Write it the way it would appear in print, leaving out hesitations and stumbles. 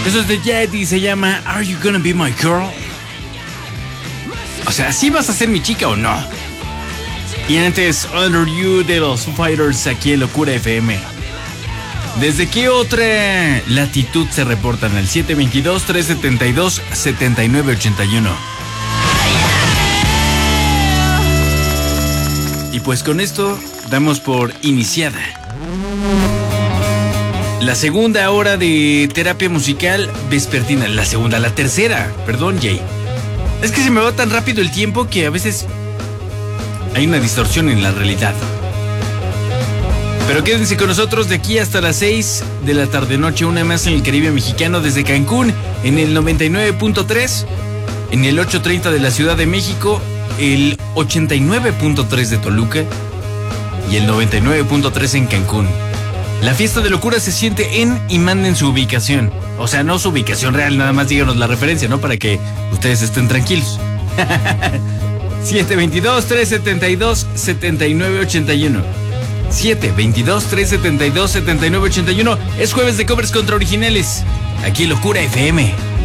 Eso es de Yeti, se llama Are You Gonna Be My Girl? O sea, ¿sí vas a ser mi chica o no? Y antes, Under You de los Foo Fighters aquí en Locura FM. ¿Desde qué otra latitud se reportan? Al 722-372-7981. Y pues con esto damos por iniciada la segunda hora de terapia musical vespertina. La tercera, perdón, Jay. Es que se me va tan rápido el tiempo que a veces hay una distorsión en la realidad. Pero quédense con nosotros de aquí hasta las 6 de la tarde-noche, una más en el Caribe mexicano desde Cancún, en el 99.3, en el 830 de la Ciudad de México, el 89.3 de Toluca y el 99.3 en Cancún. La fiesta de locura se siente en y manden su ubicación. O sea, no su ubicación real, nada más díganos la referencia, ¿no? Para que ustedes estén tranquilos. 722-372-7981. 722-372-7981. Es jueves de covers contra originales. Aquí Locura FM.